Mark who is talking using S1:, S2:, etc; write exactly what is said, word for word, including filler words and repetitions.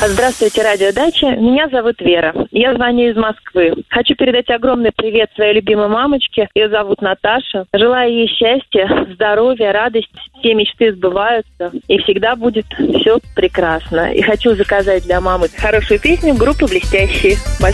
S1: Здравствуйте, радиодача. Меня зовут Вера. Я звоню из Москвы. Хочу передать огромный привет своей любимой мамочке. Ее зовут Наташа. Желаю ей счастья, здоровья, радости. Все мечты сбываются. И всегда будет все прекрасно. И хочу заказать для мамы хорошую песню группы «Блестящие».